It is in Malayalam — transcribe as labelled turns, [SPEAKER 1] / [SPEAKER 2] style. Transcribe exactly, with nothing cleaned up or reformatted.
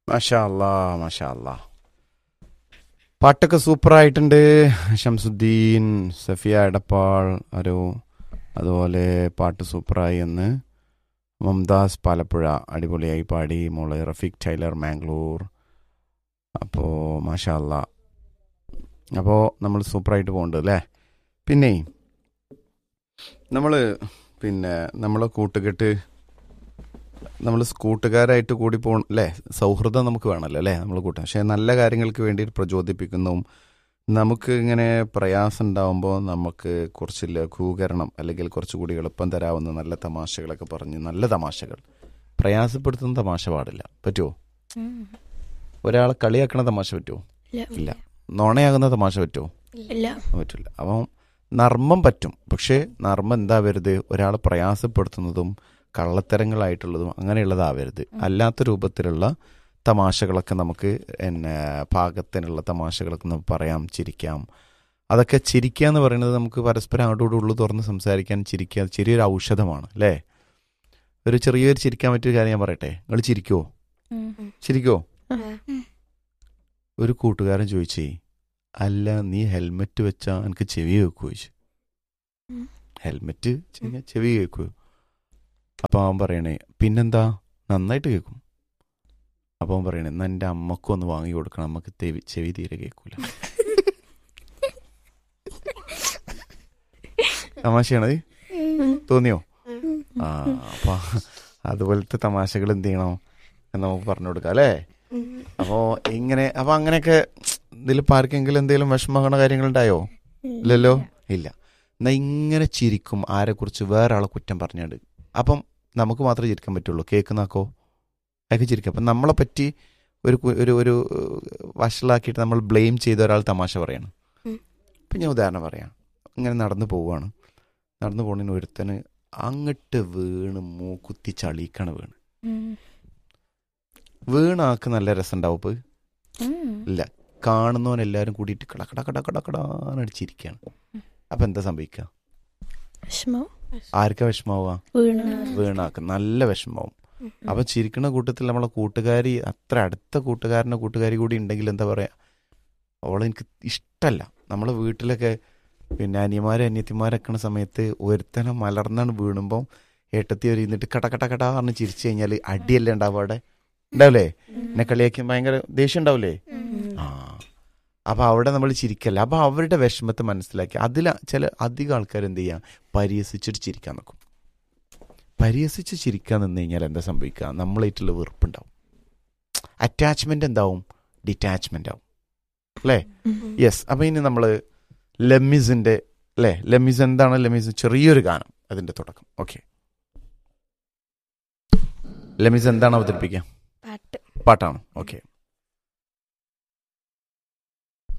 [SPEAKER 1] മാഷാ അല്ലാ മാഷാ അല്ലാ. പാട്ടൊക്കെ സൂപ്പറായിട്ടുണ്ട്. ഷംസുദ്ദീൻ, സഫിയ എടപ്പാൾ ഒരു അതുപോലെ പാട്ട് സൂപ്പറായി എന്ന് മുംതാസ് പാലപ്പുഴ അടിപൊളിയായി പാടി. മോള് റഫീഖ് ടൈലർ മാംഗ്ലൂർ. അപ്പോൾ മാഷാ അല്ലാ. അപ്പോൾ നമ്മൾ സൂപ്പറായിട്ട് പോകുന്നുണ്ട് അല്ലേ. പിന്നെ നമ്മൾ പിന്നെ നമ്മളെ കൂട്ടുകെട്ട് നമ്മൾ കൂട്ടുകാരായിട്ട് കൂടി പോകണം അല്ലേ. സൗഹൃദം നമുക്ക് വേണമല്ലോ അല്ലേ നമ്മൾ കൂട്ടാൻ. പക്ഷേ നല്ല കാര്യങ്ങൾക്ക് വേണ്ടി പ്രചോദിപ്പിക്കുന്നതും നമുക്ക് ഇങ്ങനെ പ്രയാസം ഉണ്ടാവുമ്പോൾ നമുക്ക് കുറച്ച് ലഘൂകരണം അല്ലെങ്കിൽ കുറച്ചുകൂടി എളുപ്പം തരാവുന്ന നല്ല തമാശകളൊക്കെ പറഞ്ഞ് നല്ല തമാശകൾ. പ്രയാസപ്പെടുത്തുന്ന തമാശ പാടില്ല. പറ്റുമോ? ഒരാളെ കളിയാക്കണ തമാശ പറ്റുമോ? ഇല്ല. നുണയാകുന്ന തമാശ പറ്റുമോ? പറ്റില്ല. അപ്പം നർമ്മം പറ്റും. പക്ഷേ നർമ്മം എന്താവരുത്, ഒരാളെ പ്രയാസപ്പെടുത്തുന്നതും കള്ളത്തരങ്ങളായിട്ടുള്ളതും അങ്ങനെയുള്ളതാവരുത്. അല്ലാത്ത രൂപത്തിലുള്ള തമാശകളൊക്കെ നമുക്ക് പിന്നെ പാകത്തിനുള്ള തമാശകളൊക്കെ നമുക്ക് പറയാം, ചിരിക്കാം. അതൊക്കെ ചിരിക്കുക എന്ന് പറയുന്നത് നമുക്ക് പരസ്പരം അങ്ങോട്ടും ഉള്ളു തുറന്ന് സംസാരിക്കാൻ ചിരിക്കുക ചെറിയൊരു ഔഷധമാണ് അല്ലേ. ഒരു ചെറിയൊരു ചിരിക്കാൻ പറ്റിയൊരു കാര്യം ഞാൻ പറയട്ടെ. നിങ്ങൾ ചിരിക്കുമോ? ചിരിക്കുമോ? ഒരു കൂട്ടുകാരൻ ചോദിച്ചേ, അല്ല നീ ഹെൽമെറ്റ് വെച്ചാ എനിക്ക് ചെവി കേൾക്കുമോ ചോദിച്ചു. ഹെൽമെറ്റ് ചെവി കേൾക്കുമോ? അപ്പം അവൻ പറയണേ പിന്നെന്താ നന്നായിട്ട് കേൾക്കും. അപ്പം അവൻ പറയണേ എന്നാ എൻ്റെ അമ്മക്കും ഒന്ന് വാങ്ങി കൊടുക്കണം, അമ്മക്ക് ചെവി ചെവി തീരെ കേൾക്കൂല. തമാശയാണത്. തോന്നിയോ? ആ അപ്പം അതുപോലത്തെ തമാശകൾ എന്ത് ചെയ്യണം എന്ന് നമുക്ക് പറഞ്ഞു കൊടുക്കാം അല്ലേ. അപ്പോൾ ഇങ്ങനെ അപ്പം അങ്ങനെയൊക്കെ ഇതിൽ പാർക്കെങ്കിലും എന്തെങ്കിലും വിഷമമാകണ കാര്യങ്ങളുണ്ടായോ? ഇല്ലല്ലോ. ഇല്ല. എന്നാൽ ഇങ്ങനെ ചിരിക്കും ആരെക്കുറിച്ച് വേറെ ആളെ കുറ്റം പറഞ്ഞാണ്ട്. അപ്പം നമുക്ക് മാത്രമേ ചിരിക്കാൻ പറ്റുള്ളൂ. കേൾക്കുന്നാക്കോ അതൊക്കെ ചിരിക്കും. അപ്പം നമ്മളെ പറ്റി ഒരു ഒരു ഒരു വഷളാക്കിയിട്ട് നമ്മൾ ബ്ലെയിം ചെയ്ത ഒരാൾ തമാശ പറയണം. ഇപ്പം ഞാൻ ഉദാഹരണം പറയാം. ഇങ്ങനെ നടന്നു പോവുകയാണ്. നടന്നു പോകുന്നതിന് ഒരുത്തന് അങ്ങോട്ട് വീണ് മൂക്കുത്തി ചളിക്കാണ് വീണ്. വീണാക്ക് നല്ല രസം ഉണ്ടാവും. ഇപ്പോൾ ഇല്ല, കാണുന്നവനെല്ലാവരും കൂടിയിട്ട് കട കട കട കട കടാന്നടിച്ചിരിക്കുകയാണ്. അപ്പം എന്താ സംഭവിക്കുക? ആർക്കാ വിഷമാവുക? വീണാക്ക് നല്ല വിഷമാവും. അപ്പം ചിരിക്കുന്ന കൂട്ടത്തിൽ നമ്മളെ കൂട്ടുകാരി, അത്ര അടുത്ത കൂട്ടുകാരൻ്റെ കൂട്ടുകാരി കൂടി ഉണ്ടെങ്കിൽ എന്താ പറയുക, അവളെ എനിക്ക് ഇഷ്ടമല്ല. നമ്മളെ വീട്ടിലൊക്കെ പിന്നെ അനിയന്മാരും അനിയത്തിമാരൊക്കെ സമയത്ത് ഒരുത്തനെ മലർന്നാണ് വീണുമ്പം ഏട്ടത്തി ഒരു ഇരുന്നിട്ട് കട കട കട പറഞ്ഞ് ചിരിച്ചു കഴിഞ്ഞാൽ അടിയല്ലേ ഉണ്ടാവും അവിടെ. ഉണ്ടാവില്ലേ? എന്നെ കളിയാക്കി ഭയങ്കര ദേഷ്യം ഉണ്ടാവില്ലേ? ആ അപ്പം അവിടെ നമ്മൾ ചിരിക്കല്ല. അപ്പം അവരുടെ വിഷമത്തെ മനസ്സിലാക്കി അതിൽ ചില അധികം ആൾക്കാർ എന്ത് ചെയ്യുക, പരിഹസിച്ചിട്ട് ചിരിക്കാൻ നോക്കും. പരിഹസിച്ച് ചിരിക്കാൻ നിന്ന് കഴിഞ്ഞാൽ എന്താ സംഭവിക്കുക, നമ്മളായിട്ടുള്ള വെറുപ്പുണ്ടാവും. അറ്റാച്ച്മെൻ്റ് എന്താവും? ഡിറ്റാച്ച്മെൻ്റ് ആവും അല്ലേ. യെസ്. അപ്പം ഇനി നമ്മൾ ലെമിസിൻ്റെ അല്ലേ, ലെമിസ് എന്താണ്? ലെമിസ് ചെറിയൊരു ഗാനം, അതിൻ്റെ തുടക്കം. ഓക്കെ, ലെമിസ് എന്താണ് അവതരിപ്പിക്കുക? പാട്ടാണ്. ഓക്കെ.